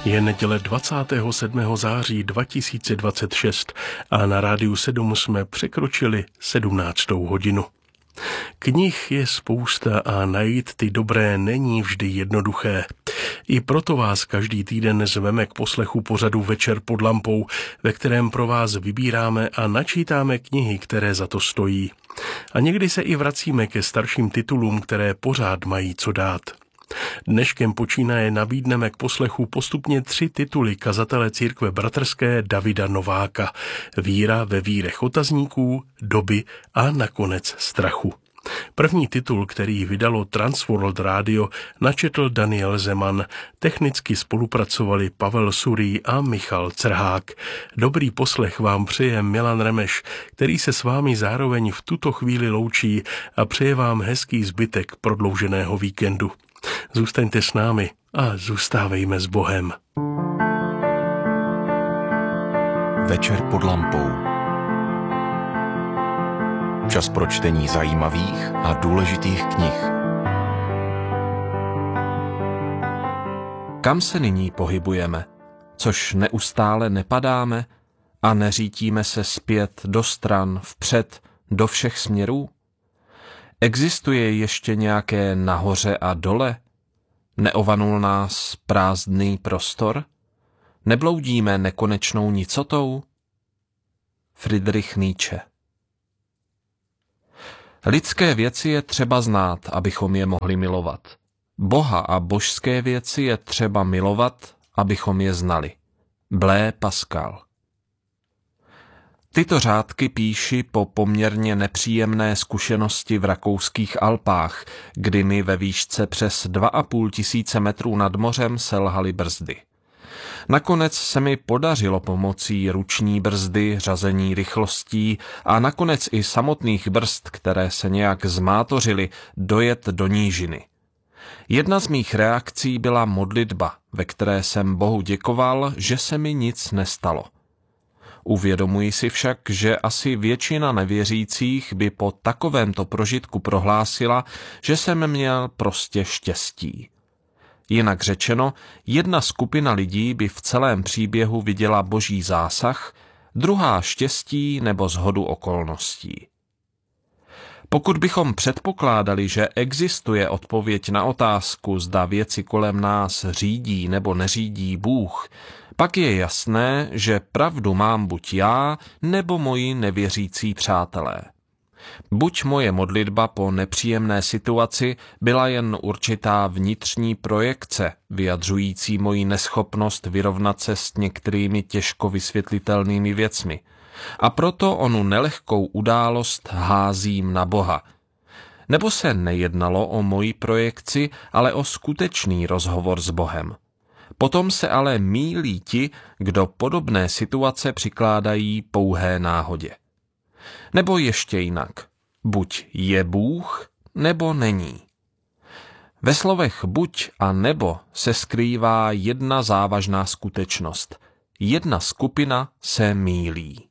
Je neděle 27. září 2026 a na Rádiu 7 jsme překročili 17. hodinu. Knih je spousta a najít ty dobré není vždy jednoduché. I proto vás každý týden zveme k poslechu pořadu Večer pod lampou, ve kterém pro vás vybíráme a načítáme knihy, které za to stojí. A někdy se i vracíme ke starším titulům, které pořád mají co dát. Dneškem počínaje nabídneme k poslechu postupně 3 tituly kazatele církve bratrské Davida Nováka. Víra ve vírech otazníků, doby a nakonec strachu. První titul, který vydalo Transworld Radio, načetl Daniel Zeman. Technicky spolupracovali Pavel Surý a Michal Crhák. Dobrý poslech vám přeje Milan Remeš, který se s vámi zároveň v tuto chvíli loučí a přeje vám hezký zbytek prodlouženého víkendu. Zůstaňte s námi a zůstávejme s Bohem. Večer pod lampou. Čas pro čtení zajímavých a důležitých knih. Kam se nyní pohybujeme, což neustále nepadáme a neřítíme se zpět do stran, vpřed, do všech směrů? Existuje ještě nějaké nahoře a dole? Neovanul nás prázdný prostor? Nebloudíme nekonečnou nicotou? Friedrich Nietzsche. Lidské věci je třeba znát, abychom je mohli milovat. Boha a božské věci je třeba milovat, abychom je znali. Blaise Pascal. Tyto řádky píši po poměrně nepříjemné zkušenosti v rakouských Alpách, kdy mi ve výšce přes 2500 metrů nad mořem selhaly brzdy. Nakonec se mi podařilo pomocí ruční brzdy, řazení rychlostí a nakonec i samotných brzd, které se nějak zmátořily, dojet do nížiny. Jedna z mých reakcí byla modlitba, ve které jsem Bohu děkoval, že se mi nic nestalo. Uvědomuji si však, že asi většina nevěřících by po takovémto prožitku prohlásila, že jsem měl prostě štěstí. Jinak řečeno, jedna skupina lidí by v celém příběhu viděla boží zásah, druhá štěstí nebo shodu okolností. Pokud bychom předpokládali, že existuje odpověď na otázku, zda věci kolem nás řídí nebo neřídí Bůh, pak je jasné, že pravdu mám buď já, nebo moji nevěřící přátelé. Buď moje modlitba po nepříjemné situaci byla jen určitá vnitřní projekce, vyjadřující moji neschopnost vyrovnat se s některými těžko vysvětlitelnými věcmi. A proto onu nelehkou událost házím na Boha. Nebo se nejednalo o moji projekci, ale o skutečný rozhovor s Bohem. Potom se ale mýlí ti, kdo podobné situace přikládají pouhé náhodě. Nebo ještě jinak, buď je Bůh, nebo není. Ve slovech buď a nebo se skrývá jedna závažná skutečnost. Jedna skupina se mýlí.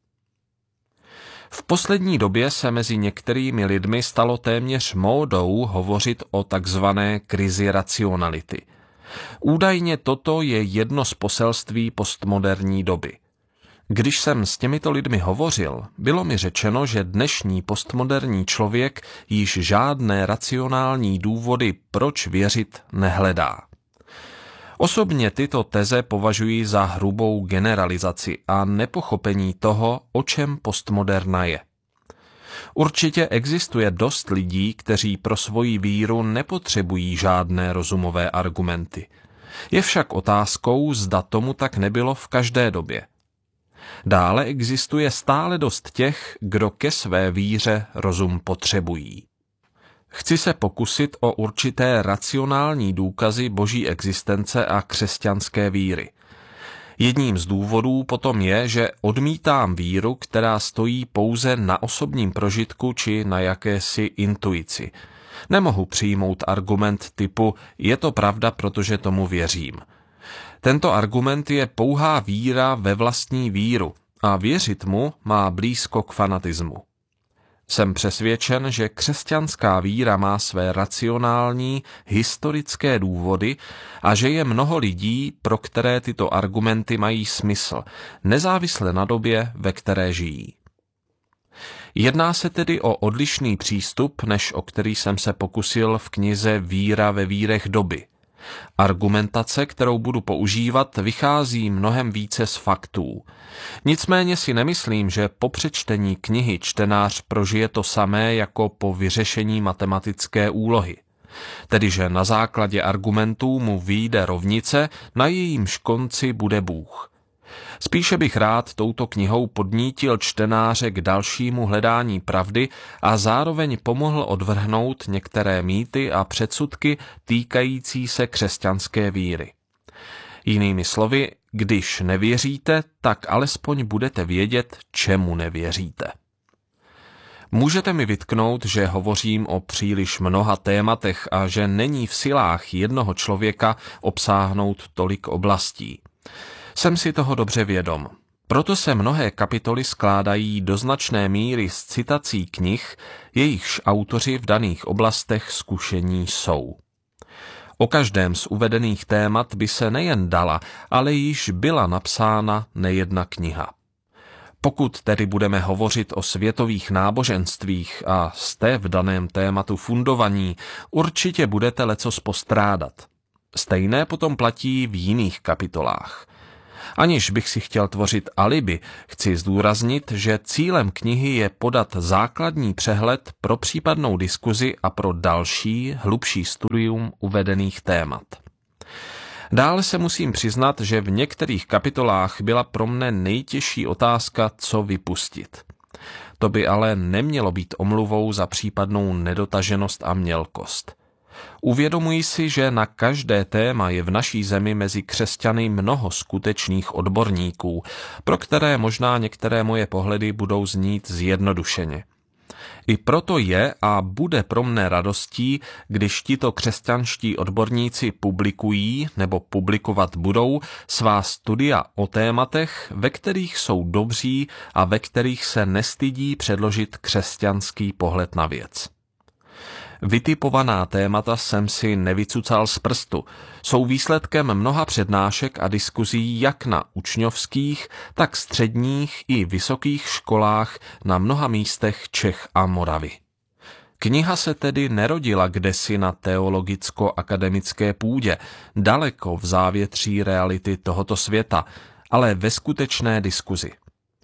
V poslední době se mezi některými lidmi stalo téměř módou hovořit o takzvané krizi racionality. Údajně toto je jedno z poselství postmoderní doby. Když jsem s těmito lidmi hovořil, bylo mi řečeno, že dnešní postmoderní člověk již žádné racionální důvody, proč věřit, nehledá. Osobně tyto teze považuji za hrubou generalizaci a nepochopení toho, o čem postmoderna je. Určitě existuje dost lidí, kteří pro svoji víru nepotřebují žádné rozumové argumenty. Je však otázkou, zda tomu tak nebylo v každé době. Dále existuje stále dost těch, kdo ke své víře rozum potřebují. Chci se pokusit o určité racionální důkazy boží existence a křesťanské víry. Jedním z důvodů potom je, že odmítám víru, která stojí pouze na osobním prožitku či na jakési intuici. Nemohu přijmout argument typu je to pravda, protože tomu věřím. Tento argument je pouhá víra ve vlastní víru a věřit mu má blízko k fanatismu. Jsem přesvědčen, že křesťanská víra má své racionální, historické důvody a že je mnoho lidí, pro které tyto argumenty mají smysl, nezávisle na době, ve které žijí. Jedná se tedy o odlišný přístup, než o který jsem se pokusil v knize Víra ve vírech doby. Argumentace, kterou budu používat, vychází mnohem více z faktů. Nicméně si nemyslím, že po přečtení knihy čtenář prožije to samé jako po vyřešení matematické úlohy. Tedy, že na základě argumentů mu vyjde rovnice, na jejímž konci bude Bůh. Spíše bych rád touto knihou podnítil čtenáře k dalšímu hledání pravdy a zároveň pomohl odvrhnout některé mýty a předsudky týkající se křesťanské víry. Jinými slovy, když nevěříte, tak alespoň budete vědět, čemu nevěříte. Můžete mi vytknout, že hovořím o příliš mnoha tématech a že není v silách jednoho člověka obsáhnout tolik oblastí. Jsem si toho dobře vědom. Proto se mnohé kapitoly skládají do značné míry z citací knih, jejichž autoři v daných oblastech zkušení jsou. O každém z uvedených témat by se nejen dala, ale již byla napsána nejedna kniha. Pokud tedy budeme hovořit o světových náboženstvích a jste v daném tématu fundovaní, určitě budete lecos postrádat. Stejné potom platí v jiných kapitolách. Aniž bych si chtěl tvořit alibi, chci zdůraznit, že cílem knihy je podat základní přehled pro případnou diskuzi a pro další, hlubší studium uvedených témat. Dále se musím přiznat, že v některých kapitolách byla pro mne nejtěžší otázka, co vypustit. To by ale nemělo být omluvou za případnou nedotaženost a mělkost. Uvědomuji si, že na každé téma je v naší zemi mezi křesťany mnoho skutečných odborníků, pro které možná některé moje pohledy budou znít zjednodušeně. I proto je a bude pro mne radostí, když tito křesťanští odborníci publikují nebo publikovat budou svá studia o tématech, ve kterých jsou dobří a ve kterých se nestydí předložit křesťanský pohled na věc. Vytipovaná témata jsem si nevycucal z prstu. Jsou výsledkem mnoha přednášek a diskuzí jak na učňovských, tak středních i vysokých školách na mnoha místech Čech a Moravy. Kniha se tedy nerodila kdesi na teologicko-akademické půdě, daleko v závětří reality tohoto světa, ale ve skutečné diskuzi.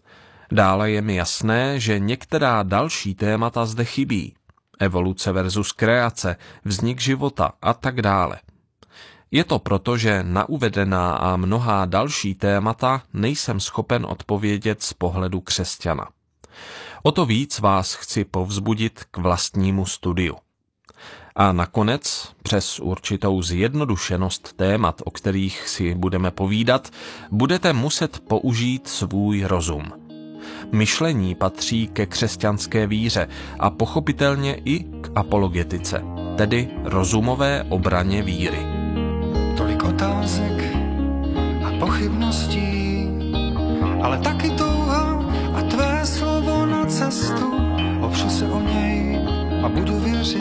Dále je mi jasné, že některá další témata zde chybí. Evoluce versus kreace, vznik života a tak dále. Je to proto, že na uvedená a mnohá další témata nejsem schopen odpovědět z pohledu křesťana. O to víc vás chci povzbudit k vlastnímu studiu. A nakonec, přes určitou zjednodušenost témat, o kterých si budeme povídat, budete muset použít svůj rozum. Myšlení patří ke křesťanské víře a pochopitelně i k apologetice, tedy rozumové obraně víry. Tolik otázek a pochybností, ale taky